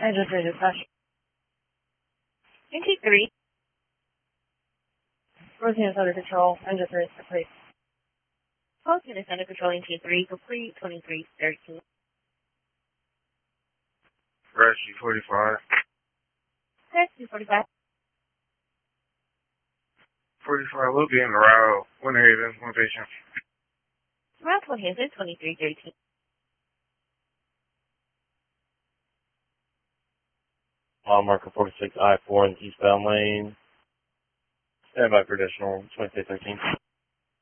Engine 3 dispatch. Engine 3. Routine is under control. Engine 3 is complete. Routine is under control. Engine 3 complete. 2313. Rescue 45. Rescue 45. 45 will be in the route. Winter Haven, one patient. Route 1 Haven, 2313. Mile marker 46 I-4 in the eastbound lane. Stand by for additional 2613.